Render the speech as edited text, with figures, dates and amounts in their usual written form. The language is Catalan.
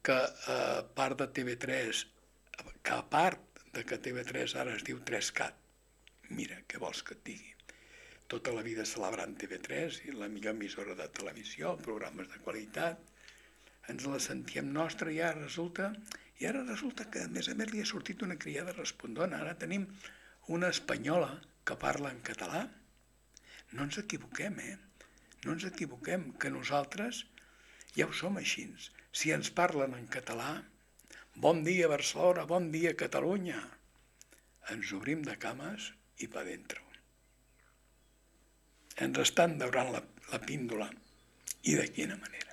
que a part de TV3, que a part de que TV3 ara es diu 3Cat, mira, què vols que et digui? Tota la vida celebrant TV3 i la millor emissora de televisió, programes de qualitat, ens la sentíem nostra i ara resulta que a més li ha sortit una criada respondona. Ara tenim una espanyola que parla en català. No ens equivoquem, No ens equivoquem, que nosaltres ja ho som així. Si ens parlen en català, bon dia Barcelona, bon dia Catalunya, ens obrim de cames i pa dentro. Ens estan daurant la píndola i de quina manera.